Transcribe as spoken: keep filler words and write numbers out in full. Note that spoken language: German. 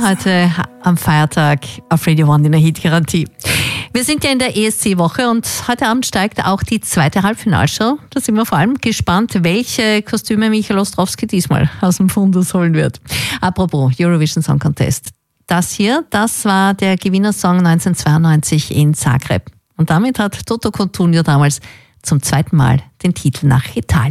heute am Feiertag auf Radio One in der Hit-Garantie. Wir sind ja in der E S C-Woche und heute Abend steigt auch die zweite Halbfinalshow. Da sind wir vor allem gespannt, welche Kostüme Michael Ostrowski diesmal aus dem Fundus holen wird. Apropos Eurovision Song Contest. Das hier, das war der Gewinnersong neunzehnhundertzweiundneunzig in Zagreb. Und damit hat Toto Cutugno damals zum zweiten Mal den Titel nach Italien